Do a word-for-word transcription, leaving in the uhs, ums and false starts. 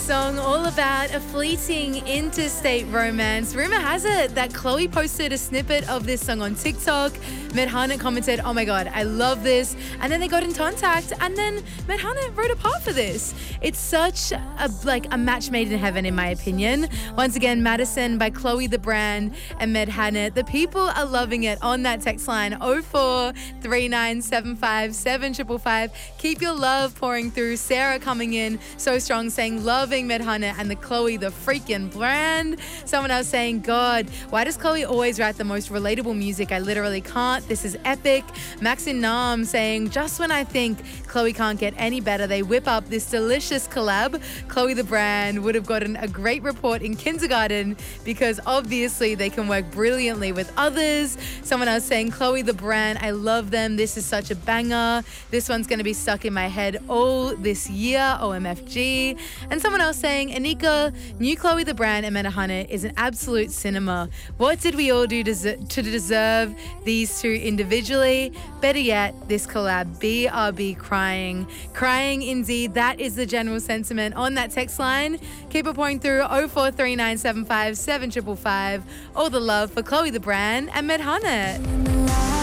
song all about a fleeting interstate romance. Rumor has it that Chloe posted a snippet of this song on TikTok. Medhana commented, "Oh my God, I love this." And then they got in contact, and then Medhana wrote a part for this. It's such a like a match made in heaven, in my opinion. Once again, Madison by Chloe the Brand and Medhana. The people are loving it on that text line oh four three nine seven five seven five five. Keep your love pouring through. Sarah coming in so strong, saying loving Medhana and the Chloe the freaking Brand. Someone else saying, God, why does Chloe always write the most relatable music? I literally can't. This is epic. Maxine Nam saying, just when I think Chloe can't get any better, they whip up this delicious collab. Chloe the Brand would have gotten a great report in kindergarten because obviously they can work brilliantly with others. Someone else saying, Chloe the Brand, I love them. This is such a banger. This one's going to be stuck in my head all this year. O M F G. And someone else saying, Anika, new Chloe the Brand and Medhana is an absolute cinema. What did we all do to, to deserve these two individually? Better yet, this collab, B R B crying. Crying indeed. That is the general sentiment on that text line. Keep it pouring through oh four three nine seven five seven five five. All the love for Chloe the Brand and Medhana.